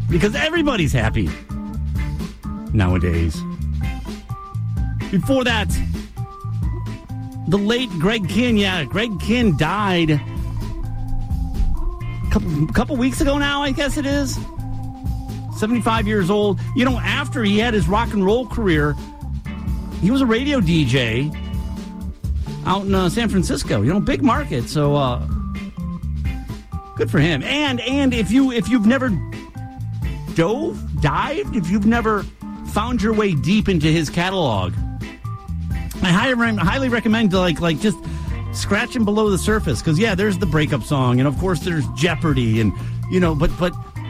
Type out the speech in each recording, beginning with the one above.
because everybody's happy nowadays. Before that, the late Greg Kihn. Yeah, Greg Kihn died a couple weeks ago now, I guess it is. 75 years old. You know, after he had his rock and roll career, he was a radio DJ out in San Francisco. You know, big market. So good for him. And if you've never dived, if you've never found your way deep into his catalog, I highly recommend to like just scratching below the surface, because yeah, there's the breakup song, and of course there's Jeopardy, and you know, but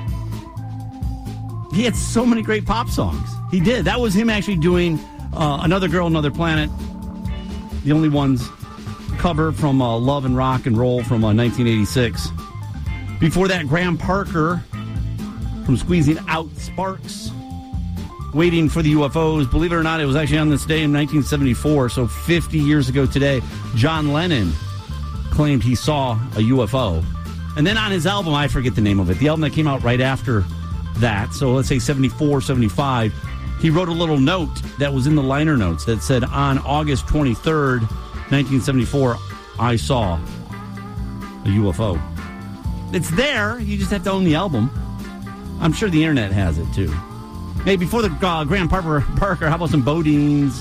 he had so many great pop songs. He did. That was him actually doing Another Girl, Another Planet, the Only Ones cover from Love and Rock and Roll from 1986. Before that, Graham Parker from Squeezing Out Sparks, Waiting for the UFOs. Believe it or not, it was actually on this day in 1974, so 50 years ago today, John Lennon claimed he saw a UFO. And then on his album, I forget the name of it, the album that came out right after that, so let's say 74, 75, he wrote a little note that was in the liner notes that said, on August 23rd, 1974, I saw a UFO. It's there, you just have to own the album. I'm sure the internet has it too. Hey, before the Graham Parker, how about some Bodines?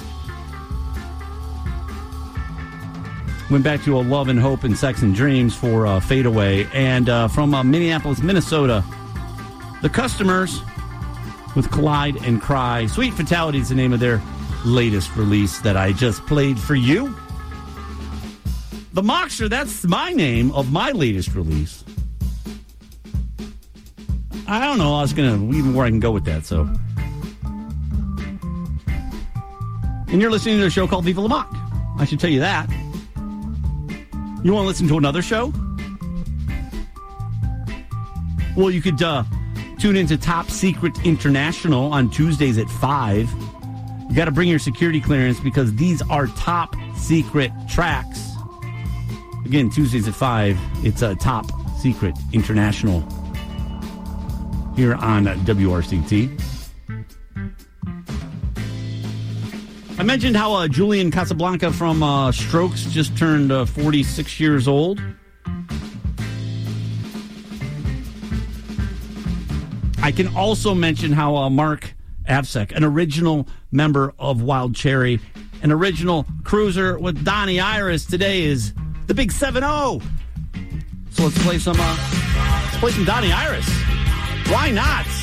Went back to a Love and Hope and Sex and Dreams for Fade Away. And from Minneapolis, Minnesota, The Customers with Collide and Cry. Sweet Fatality is the name of their latest release that I just played for you. The Mockster, that's my name of my latest release. I don't know. I was going to even where I can go with that, so. And you're listening to a show called Viva La Mock. I should tell you that. You want to listen to another show? Well, you could tune into Top Secret International on Tuesdays at 5. You got to bring your security clearance because these are top secret tracks. Again, Tuesdays at 5. It's Top Secret International here on WRCT. I mentioned how Julian Casablanca from Strokes just turned 46 years old. I can also mention how Mark Avsek, an original member of Wild Cherry, an original cruiser with Donnie Iris, today is the big 7-0. So let's play some Donnie Iris. Why not?